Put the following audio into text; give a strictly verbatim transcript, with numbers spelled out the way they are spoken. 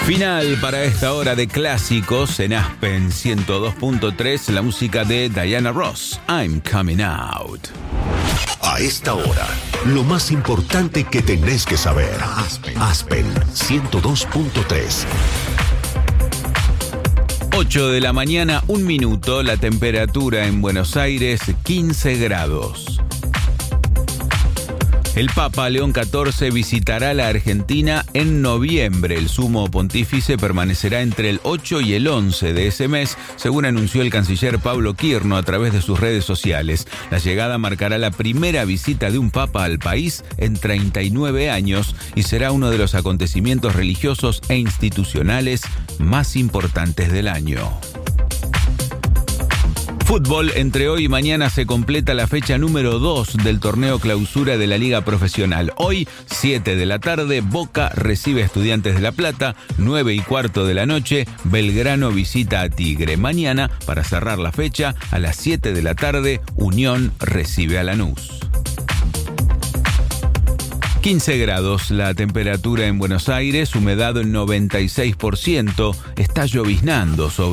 Final para esta hora de clásicos en Aspen ciento dos punto tres, la música de Diana Ross, I'm Coming Out. A esta hora, lo más importante que tenés que saber. Aspen, Aspen ciento dos punto tres. ocho de la mañana, un minuto, la temperatura en Buenos Aires, quince grados. El Papa León catorce visitará la Argentina en noviembre. El sumo pontífice permanecerá entre el ocho y el once de ese mes, según anunció el canciller Pablo Quirno a través de sus redes sociales. La llegada marcará la primera visita de un papa al país en treinta y nueve años y será uno de los acontecimientos religiosos e institucionales más importantes del año. Fútbol, entre hoy y mañana se completa la fecha número dos del torneo clausura de la Liga Profesional. Hoy, siete de la tarde, Boca recibe a Estudiantes de La Plata, nueve y cuarto de la noche, Belgrano visita a Tigre. Mañana, para cerrar la fecha, a las siete de la tarde, Unión recibe a Lanús. quince grados la temperatura en Buenos Aires, humedad noventa y seis por ciento, está lloviznando sobre